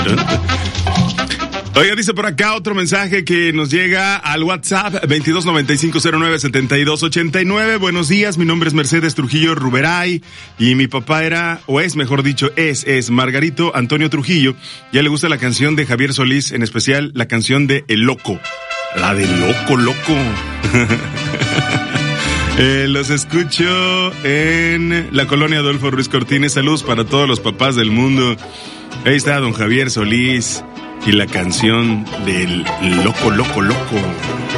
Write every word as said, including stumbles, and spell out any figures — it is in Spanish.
Oiga, dice por acá otro mensaje que nos llega al WhatsApp veintidós noventa y cinco cero nueve setenta y dos ochenta y nueve. Buenos días, mi nombre es Mercedes Trujillo Ruberay y mi papá era, o es mejor dicho, es, es Margarito Antonio Trujillo. Ya le gusta la canción de Javier Solís, en especial la canción de El Loco. La de Loco, Loco. eh, los escucho en la colonia Adolfo Ruiz Cortines. Saludos para todos los papás del mundo. Ahí está don Javier Solís. Y la canción del Loco, Loco, Loco.